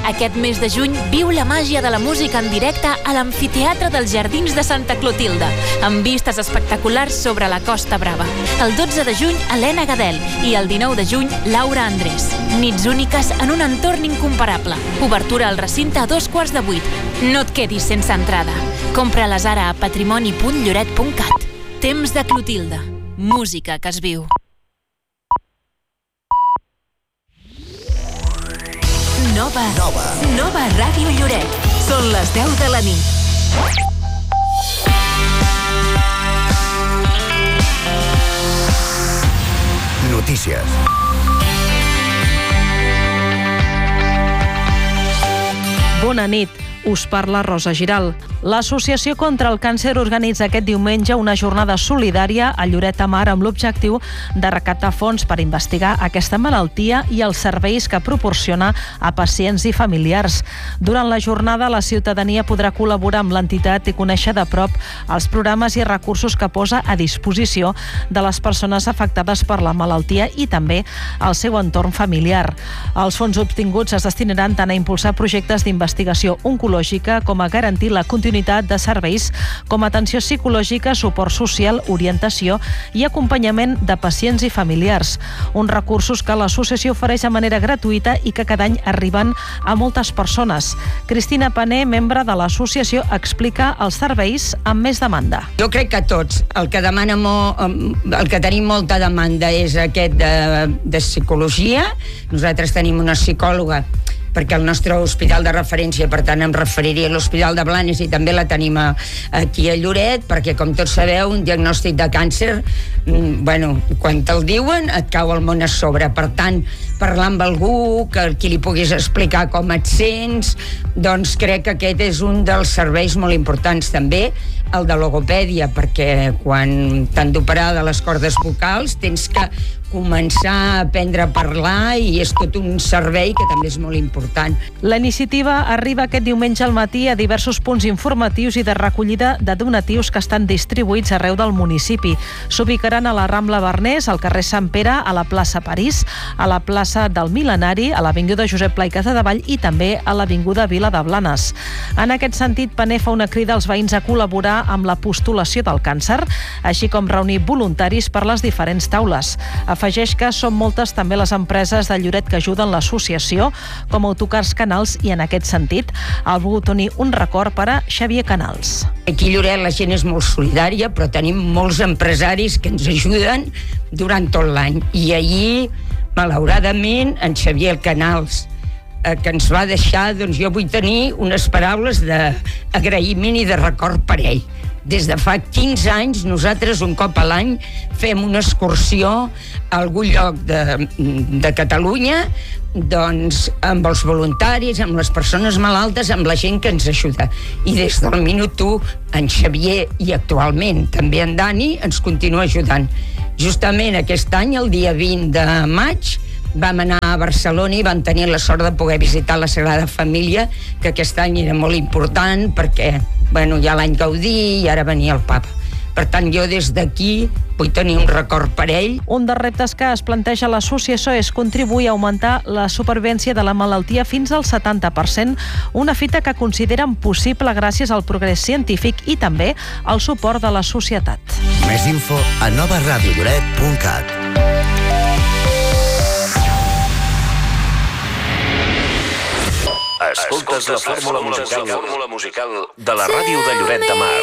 Aquest mes de juny viu la màgia de la música en directe a l'Amfiteatre dels Jardins de Santa Clotilde, amb vistes espectaculars sobre la Costa Brava. El 12 de juny, Helena Gadel, i el 19 de juny, Laura Andrés. Nits úniques en un entorn incomparable. Obertura al recinte a 7:15. No et quedis sense entrada. Compra-les ara a patrimoni.lloret.cat. Temps de Clotilde. Música que es viu. Nova Ràdio Lloret. Són les 10 de la nit. Notícies. Bona nit. Us parla Rosa Giral. L'Associació contra el Càncer organitza aquest diumenge una jornada solidària a Lloret de Mar amb l'objectiu de recaptar fons per investigar aquesta malaltia i els serveis que proporciona a pacients i familiars. Durant la jornada, la ciutadania podrà col·laborar amb l'entitat i conèixer de prop els programes i recursos que posa a disposició de les persones afectades per la malaltia i també el seu entorn familiar. Els fons obtinguts es destinaran tant a impulsar projectes d'investigació oncològica com a garantir la continuïtat de serveis com atenció psicològica, suport social, orientació i acompanyament de pacients i familiars. Uns recursos que l'associació ofereix de manera gratuïta i que cada any arriben a moltes persones. Cristina Pané, membre de l'associació, explica els serveis amb més demanda. Jo crec que tots. El que tenim molta demanda és aquest de psicologia. Nosaltres tenim una psicòloga perquè el nostre hospital de referència, per tant em referiria a l'Hospital de Blanes i també la tenim aquí a Lloret, perquè com tots sabeu, un diagnòstic de càncer, quan te'l diuen et cau el món a sobre. Per tant, parlar amb algú qui li puguis explicar com et sents, doncs crec que aquest és un dels serveis molt importants. També el de logopèdia, perquè quan t'han d'operar de les cordes vocals tens que començar a aprendre a parlar i és tot un servei que també és molt important. La iniciativa arriba aquest diumenge al matí a diversos punts informatius i de recollida de donatius que estan distribuïts arreu del municipi. S'ubicaran a la Rambla Barnés, al carrer Sant Pere, a la plaça París, a la plaça del Mil·lenari, a l'avinguda Josep Pla i Casadevall i també a l'avinguda Vila de Blanes. En aquest sentit, Pané fa una crida als veïns a col·laborar amb la postulació del càncer, així com reunir voluntaris per les diferents taules. Afegeix que són moltes també les empreses de Lloret que ajuden l'associació, com Autocars Canals, i en aquest sentit ha volgut unir un record per a Xavier Canals. Aquí a Lloret la gent és molt solidària, però tenim molts empresaris que ens ajuden durant tot l'any. I ahir, malauradament, en Xavier Canals, que ens va deixar, doncs jo vull tenir unes paraules d'agraïment i de record per ell. Des de fa 15 anys, nosaltres un cop a l'any fem una excursió a algun lloc de Catalunya, doncs amb els voluntaris, amb les persones malaltes, amb la gent que ens ajuda. I des del minut 1, en Xavier i actualment també en Dani ens continua ajudant. Justament aquest any, el dia 20 de maig, vam anar a Barcelona i vam tenir la sort de poder visitar la Sagrada Família, que aquest any era molt important perquè, ja l'any Gaudí i ara venia el Papa. Per tant, jo des d'aquí vull tenir un record per ell. Un dels reptes que es planteja l'associació és contribuir a augmentar la supervivència de la malaltia fins al 70%, una fita que consideren possible gràcies al progrés científic i també al suport de la societat. Més info a novaradiolloret.cat. Escoltes la fórmula musical de la ràdio de Lloret de Mar.